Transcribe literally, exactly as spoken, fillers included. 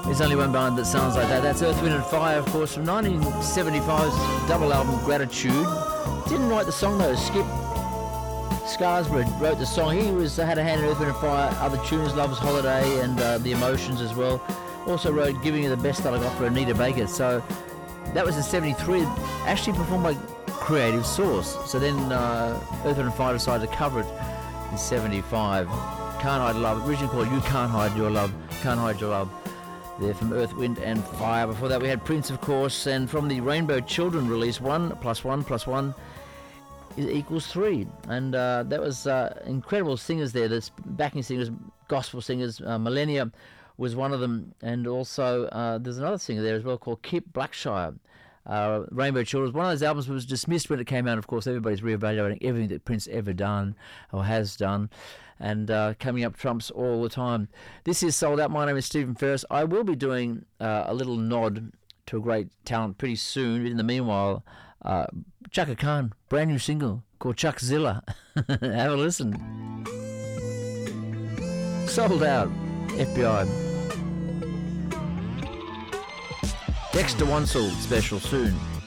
There's only one band that sounds like that. That's Earth, Wind and Fire, of course, from nineteen seventy-five's double album Gratitude. Didn't write the song though. Skip Scarsborough wrote the song. He was had a hand in Earth, Wind and Fire, other tunes, Love's Holiday and uh, The Emotions as well. Also wrote Giving You the Best That I Got for Anita Baker. So that was in seventy-three, actually performed by Creative Source. So then uh, Earth, Wind and Fire decided to cover it in seventy-five. Can't Hide Love, originally called You Can't Hide Your Love, Can't Hide Your Love. There from Earth, Wind and Fire. Before that we had Prince, of course, and from the Rainbow Children release, one plus one plus one is equals three. And uh, that was uh, incredible singers there, there's backing singers, gospel singers. uh, Millennia was one of them, and also uh, there's another singer there as well called Kip Blackshire. Uh, Rainbow Children, one of those albums was dismissed when it came out. Of course, everybody's reevaluating everything that Prince ever done or has done, and uh, coming up trumps all the time. This is Sold Out. My name is Stephen Ferris. I will be doing uh, a little nod to a great talent pretty soon. In the meanwhile, uh, Chaka Khan, brand new single called Chuckzilla. Have a listen. Sold Out, F B I. Dexter Wansel special soon.